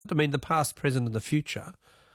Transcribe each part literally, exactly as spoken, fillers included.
I mean, the past, present, and the future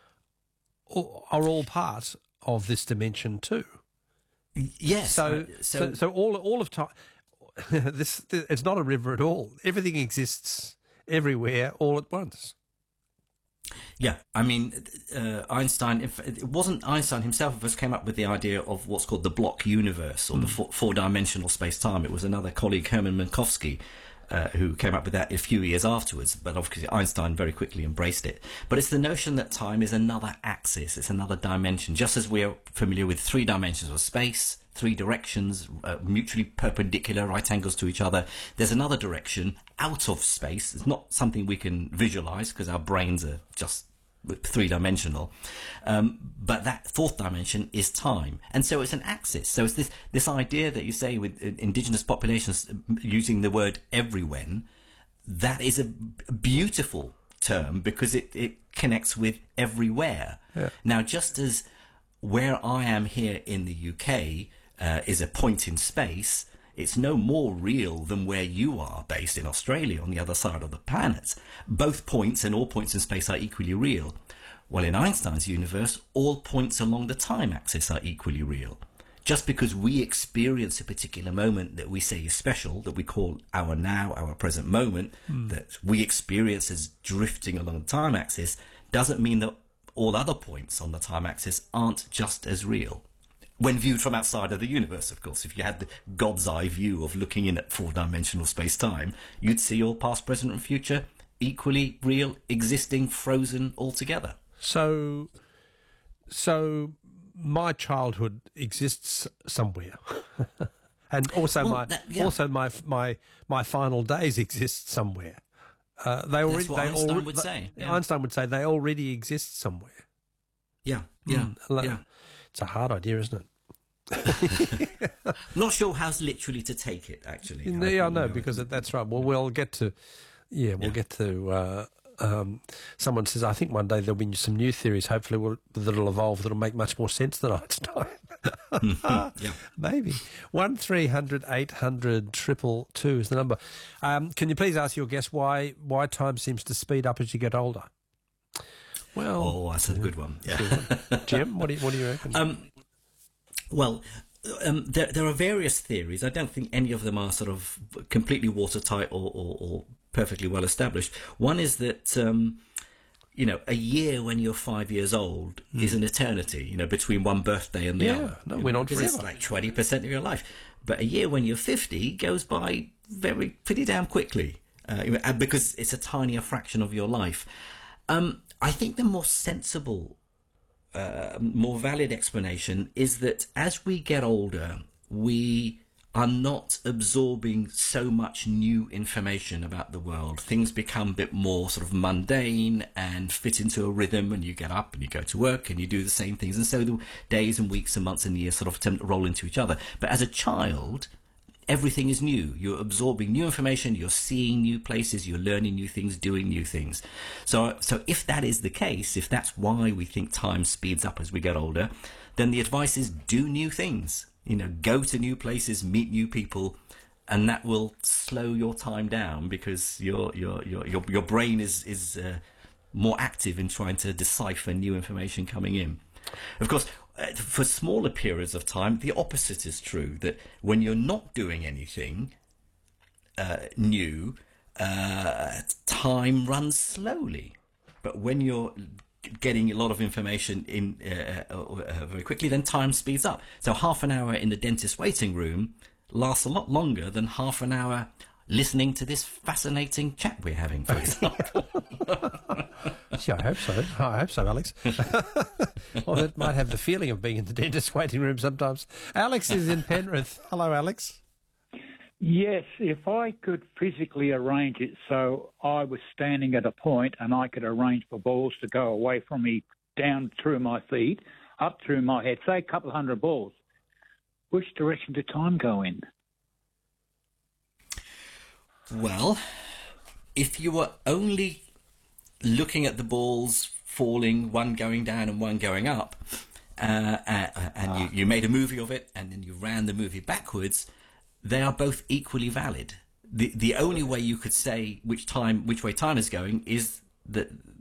are all part of this dimension too. Yes. So, uh, so, so, so all all of time. This, this it's not a river at all. Everything exists everywhere all at once. Yeah, I mean, uh, Einstein, if, it wasn't Einstein himself who first came up with the idea of what's called the block universe, or mm. the four, four-dimensional space-time. It was another colleague, Hermann Minkowski, uh, who came up with that a few years afterwards, but obviously Einstein very quickly embraced it. But it's the notion that time is another axis, it's another dimension, just as we're familiar with three dimensions of space, three directions, uh, mutually perpendicular, right angles to each other. There's another direction out of space. It's not something we can visualize because our brains are just three-dimensional. Um, but that fourth dimension is time. And so it's an axis. So it's this, this idea that you say with indigenous populations using the word everywhen, that is a beautiful term because it, it connects with everywhere. Yeah. Now, just as where I am here in the U K uh, is a point in space, it's no more real than where you are based in Australia on the other side of the planet. Both points and all points in space are equally real. Well, in Einstein's universe, all points along the time axis are equally real. Just because we experience a particular moment that we say is special, that we call our now, our present moment, mm. that we experience as drifting along the time axis, doesn't mean that all other points on the time axis aren't just as real. When viewed from outside of the universe, of course, if you had the God's eye view of looking in at four-dimensional space-time, you'd see all past, present and future equally real, existing, frozen altogether. So, so my childhood exists somewhere. And also well, my, that, yeah. also my, my, my final days exist somewhere. Uh, they already, That's what they Einstein already, would say. Yeah. Einstein would say they already exist somewhere. Yeah, yeah, mm, yeah. It's a hard idea, isn't it? Not sure how literally to take it, actually. Yeah, I know, because that's right. Well, we'll get to, yeah, we'll yeah. get to, uh, um, someone says, I think one day there'll be some new theories, hopefully will, that'll evolve, that'll make much more sense than Einstein. yeah. Maybe. one three hundred eight hundred triple two is the number. Um, can you please ask your guest why, why time seems to speed up as you get older? Well, oh, that's a good one. Yeah. Jim, what do you, what do you reckon? Um, well, um, there, there are various theories. I don't think any of them are sort of completely watertight or, or, or perfectly well established. One is that, um, you know, a year when you're five years old mm. is an eternity, you know, between one birthday and the yeah, other. no, we're not forever. It's like twenty percent of your life. But a year when you're fifty goes by very, pretty damn quickly uh, because it's a tinier fraction of your life. Um, I think the more sensible, uh, more valid explanation is that as we get older, we are not absorbing so much new information about the world. Things become a bit more sort of mundane and fit into a rhythm, and you get up and you go to work and you do the same things. And so the days and weeks and months and years sort of tend to roll into each other. But as a child, everything is new. You're absorbing new information, you're seeing new places, you're learning new things, doing new things. So, so if that is the case, if that's why we think time speeds up as we get older, then the advice is do new things. You know, go to new places, meet new people, and that will slow your time down because your your your your, your brain is is uh, more active in trying to decipher new information coming in. Of course, for smaller periods of time, the opposite is true, that when you're not doing anything uh, new, uh, time runs slowly. But when you're getting a lot of information in uh, uh, uh, very quickly, then time speeds up. So half an hour in the dentist waiting room lasts a lot longer than half an hour listening to this fascinating chat we're having, for example. Yeah, I hope so. I hope so, Alex. Well, it might have the feeling of being in the dentist waiting room sometimes. Alex is in Penrith. Hello, Alex. Yes, if I could physically arrange it so I was standing at a point and I could arrange for balls to go away from me, down through my feet, up through my head, say a couple of hundred balls, which direction did time go in? Well, if you were only looking at the balls falling, one going down and one going up, uh, uh, and ah. you, you made a movie of it and then you ran the movie backwards, they are both equally valid. The the only way you could say which time which way time is going is that